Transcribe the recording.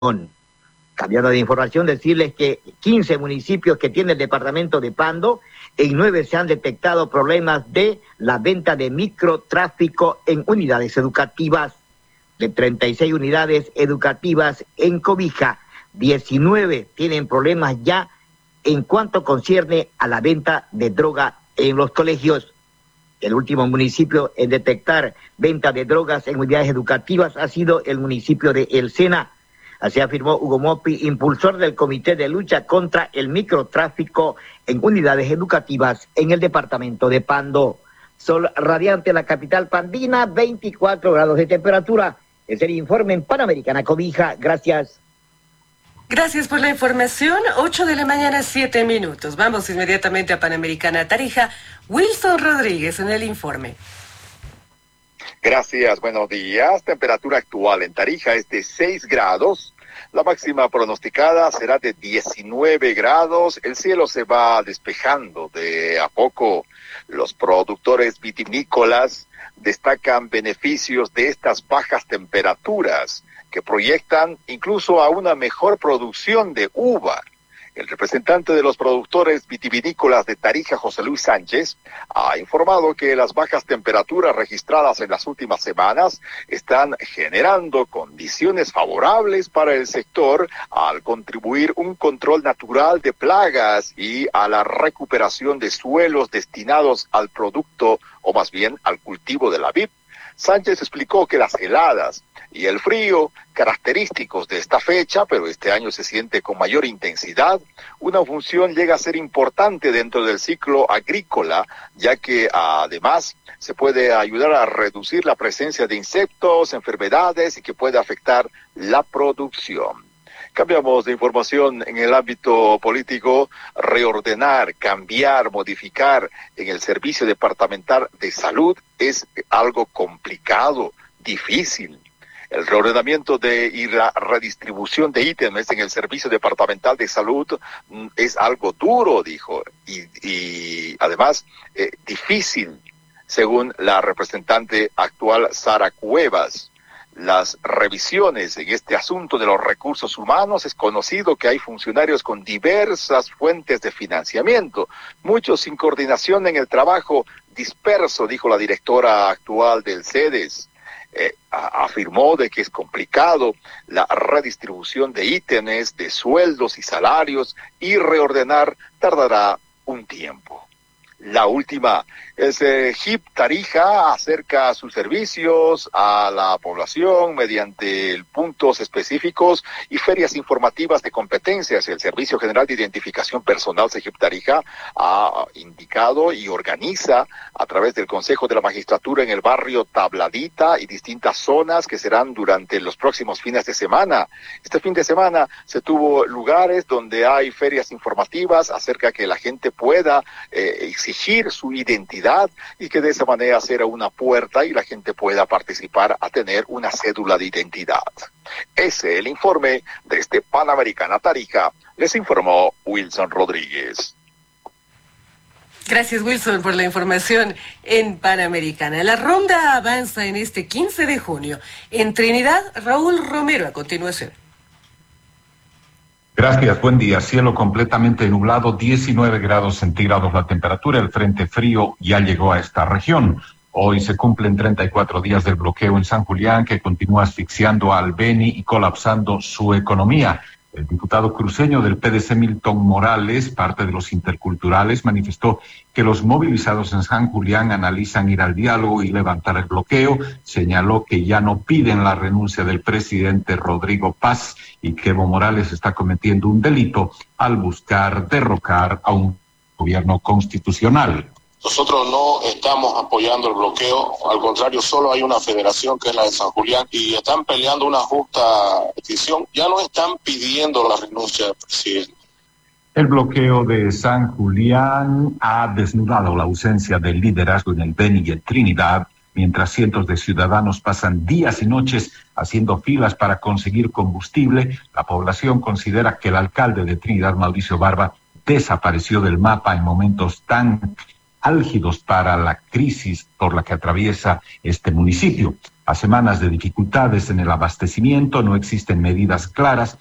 Cambiando de información, decirles que 15 municipios que tiene el departamento de Pando, en 9 se han detectado problemas de la venta de microtráfico en unidades educativas. De 36 unidades educativas en Cobija, 19 tienen problemas ya en cuanto concierne a la venta de droga en los colegios. El último municipio en detectar venta de drogas en unidades educativas ha sido el municipio de El Sena. Así afirmó Hugo Mopi, impulsor del Comité de Lucha contra el Microtráfico en Unidades Educativas en el departamento de Pando. Sol radiante en la capital pandina, 24 grados de temperatura. Es el informe en Panamericana Cobija. Gracias. Gracias por la información. 8 de la mañana, 7 minutos. Vamos inmediatamente a Panamericana Tarija. Wilson Rodríguez en el informe. Gracias, buenos días. Temperatura actual en Tarija es de 6 grados. La máxima pronosticada será de 19 grados. El cielo se va despejando de a poco. Los productores vitivinícolas destacan beneficios de estas bajas temperaturas que proyectan incluso a una mejor producción de uva. El representante de los productores vitivinícolas de Tarija, José Luis Sánchez, ha informado que las bajas temperaturas registradas en las últimas semanas están generando condiciones favorables para el sector al contribuir un control natural de plagas y a la recuperación de suelos destinados al producto o más bien al cultivo de la vid. Sánchez explicó que las heladas y el frío, característicos de esta fecha, pero este año se siente con mayor intensidad, una función llega a ser importante dentro del ciclo agrícola, ya que además se puede ayudar a reducir la presencia de insectos, enfermedades y que puede afectar la producción. Cambiamos de información en el ámbito político. Reordenar, cambiar, modificar en el Servicio Departamental de Salud es algo complicado, difícil. El reordenamiento y la redistribución de ítems en el Servicio Departamental de Salud es algo duro, dijo, y además difícil, según la representante actual Sara Cuevas. Las revisiones en este asunto de los recursos humanos, es conocido que hay funcionarios con diversas fuentes de financiamiento, muchos sin coordinación en el trabajo, disperso, dijo la directora actual del CEDES. Afirmó de que es complicado la redistribución de ítems, de sueldos y salarios, y reordenar tardará un tiempo. La última es HIP Tarija acerca sus servicios a la población mediante puntos específicos y ferias informativas de competencias. El Servicio General de Identificación Personal HIP Tarija ha indicado y organiza a través del Consejo de la Magistratura en el barrio Tabladita y distintas zonas que serán durante los próximos fines de semana. Este fin de semana se tuvo lugares donde hay ferias informativas acerca que la gente pueda exigir su identidad y que de esa manera será una puerta y la gente pueda participar a tener una cédula de identidad. Ese es el informe desde Panamericana Tarija. Les informó Wilson Rodríguez. Gracias, Wilson, por la información en Panamericana. La ronda avanza en este 15 de junio. En Trinidad, Raúl Romero a continuación. Gracias, buen día. Cielo completamente nublado, 19 grados centígrados la temperatura. El frente frío ya llegó a esta región. Hoy se cumplen 34 días del bloqueo en San Julián, que continúa asfixiando al Beni y colapsando su economía. El diputado cruceño del PDC, Milton Morales, parte de los interculturales, manifestó que los movilizados en San Julián analizan ir al diálogo y levantar el bloqueo. Señaló que ya no piden la renuncia del presidente Rodrigo Paz y que Evo Morales está cometiendo un delito al buscar derrocar a un gobierno constitucional. Nosotros no estamos apoyando el bloqueo, al contrario, solo hay una federación que es la de San Julián y están peleando una justa petición. Ya no están pidiendo la renuncia del presidente. El bloqueo de San Julián ha desnudado la ausencia del liderazgo en el Beni y en Trinidad, mientras cientos de ciudadanos pasan días y noches haciendo filas para conseguir combustible. La población considera que el alcalde de Trinidad, Mauricio Barba, desapareció del mapa en momentos tan álgidos para la crisis por la que atraviesa este municipio. A semanas de dificultades en el abastecimiento, no existen medidas claras